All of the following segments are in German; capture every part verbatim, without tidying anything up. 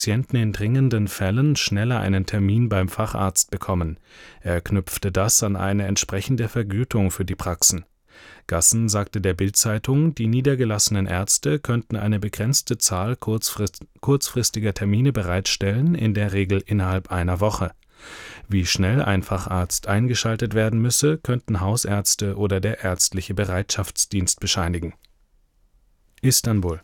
Patienten in dringenden Fällen schneller einen Termin beim Facharzt bekommen. Er knüpfte das an eine entsprechende Vergütung für die Praxen. Gassen sagte der Bild-Zeitung, die niedergelassenen Ärzte könnten eine begrenzte Zahl kurzfrist- kurzfristiger Termine bereitstellen, in der Regel innerhalb einer Woche. Wie schnell ein Facharzt eingeschaltet werden müsse, könnten Hausärzte oder der ärztliche Bereitschaftsdienst bescheinigen. Istanbul.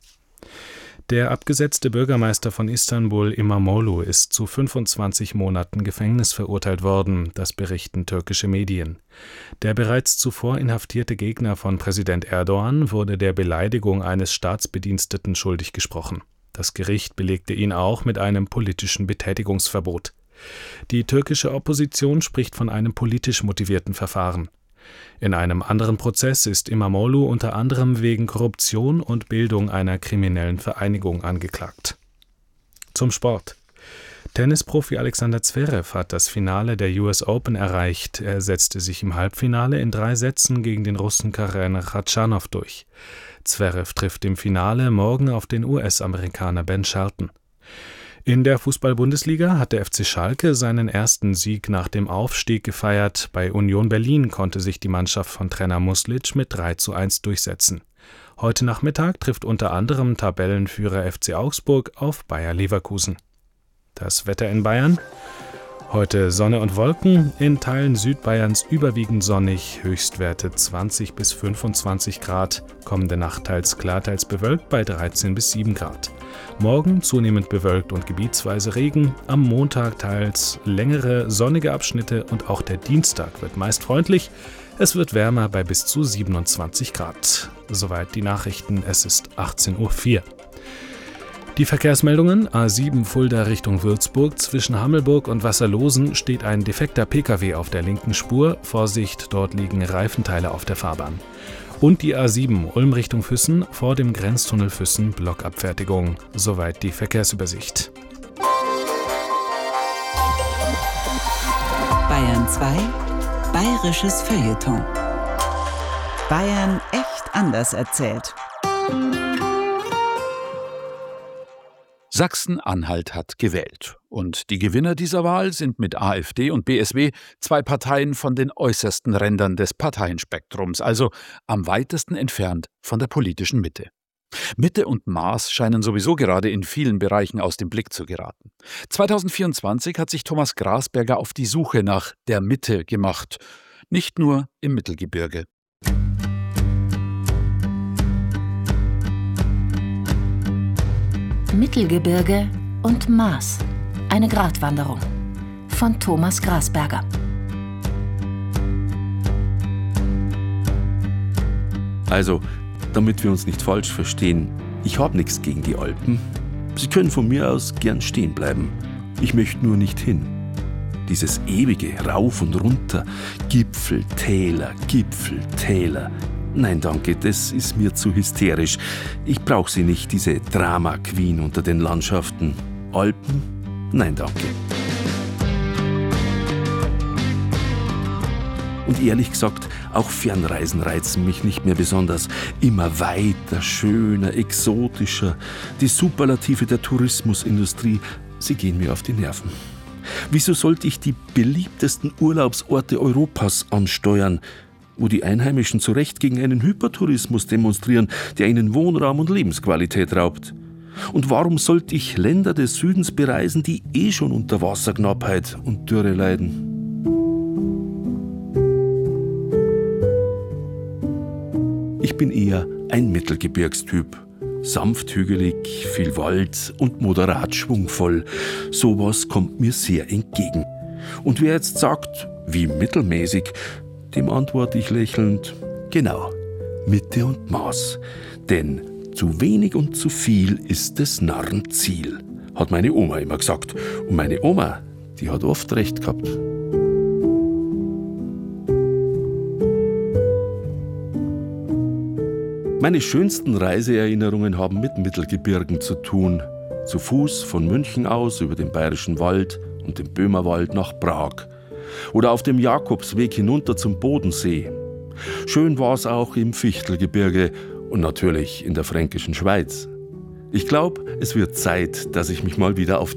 Der abgesetzte Bürgermeister von Istanbul, İmamoğlu, ist zu fünfundzwanzig Monaten Gefängnis verurteilt worden, das berichten türkische Medien. Der bereits zuvor inhaftierte Gegner von Präsident Erdoğan wurde der Beleidigung eines Staatsbediensteten schuldig gesprochen. Das Gericht belegte ihn auch mit einem politischen Betätigungsverbot. Die türkische Opposition spricht von einem politisch motivierten Verfahren. In einem anderen Prozess ist İmamoğlu unter anderem wegen Korruption und Bildung einer kriminellen Vereinigung angeklagt. Zum Sport. Tennisprofi Alexander Zverev hat das Finale der U S Open erreicht. Er setzte sich im Halbfinale in drei Sätzen gegen den Russen Karen Khachanov durch. Zverev trifft im Finale morgen auf den U S-Amerikaner Ben Shelton. In der Fußball-Bundesliga hat der F C Schalke seinen ersten Sieg nach dem Aufstieg gefeiert. Bei Union Berlin konnte sich die Mannschaft von Trainer Muslic mit drei zu eins durchsetzen. Heute Nachmittag trifft unter anderem Tabellenführer F C Augsburg auf Bayer Leverkusen. Das Wetter in Bayern: Heute Sonne und Wolken, in Teilen Südbayerns überwiegend sonnig, Höchstwerte zwanzig bis fünfundzwanzig Grad, kommende Nacht teils klar, teils bewölkt bei dreizehn bis sieben Grad. Morgen zunehmend bewölkt und gebietsweise Regen, am Montag teils längere sonnige Abschnitte und auch der Dienstag wird meist freundlich. Es wird wärmer bei bis zu siebenundzwanzig Grad. Soweit die Nachrichten, es ist achtzehn Uhr vier. Die Verkehrsmeldungen: A sieben Fulda Richtung Würzburg, zwischen Hammelburg und Wasserlosen steht ein defekter Pkw auf der linken Spur. Vorsicht, dort liegen Reifenteile auf der Fahrbahn. Und die A sieben Ulm Richtung Füssen, vor dem Grenztunnel Füssen Blockabfertigung. Soweit die Verkehrsübersicht. Bayern zwei, Bayerisches Feuilleton. Bayern echt anders erzählt. Sachsen-Anhalt hat gewählt. Und die Gewinner dieser Wahl sind mit AfD und B S W zwei Parteien von den äußersten Rändern des Parteienspektrums, also am weitesten entfernt von der politischen Mitte. Mitte und Maß scheinen sowieso gerade in vielen Bereichen aus dem Blick zu geraten. zweitausendvierundzwanzig hat sich Thomas Grasberger auf die Suche nach der Mitte gemacht, nicht nur im Mittelgebirge. Mittelgebirge und Maß. Eine Gratwanderung von Thomas Grasberger. Also, damit wir uns nicht falsch verstehen, ich habe nichts gegen die Alpen. Sie können von mir aus gern stehen bleiben. Ich möchte nur nicht hin. Dieses ewige Rauf und Runter, Gipfel, Täler, Gipfel, Täler. Nein, danke, das ist mir zu hysterisch. Ich brauche sie nicht, diese Drama-Queen unter den Landschaften. Alpen? Nein, danke. Und ehrlich gesagt, auch Fernreisen reizen mich nicht mehr besonders. Immer weiter, schöner, exotischer. Die Superlative der Tourismusindustrie, sie gehen mir auf die Nerven. Wieso sollte ich die beliebtesten Urlaubsorte Europas ansteuern, wo die Einheimischen zu Recht gegen einen Hypertourismus demonstrieren, der ihnen Wohnraum und Lebensqualität raubt? Und warum sollte ich Länder des Südens bereisen, die eh schon unter Wasserknappheit und Dürre leiden? Ich bin eher ein Mittelgebirgstyp. Sanft hügelig, viel Wald und moderat schwungvoll. Sowas kommt mir sehr entgegen. Und wer jetzt sagt, wie mittelmäßig, dem antworte ich lächelnd, genau, Mitte und Maß. Denn zu wenig und zu viel ist des Narren Ziel, hat meine Oma immer gesagt. Und meine Oma, die hat oft recht gehabt. Meine schönsten Reiseerinnerungen haben mit Mittelgebirgen zu tun. Zu Fuß von München aus über den Bayerischen Wald und den Böhmerwald nach Prag. Oder auf dem Jakobsweg hinunter zum Bodensee. Schön war es auch im Fichtelgebirge und natürlich in der fränkischen Schweiz. Ich glaube, es wird Zeit, dass ich mich mal wieder auf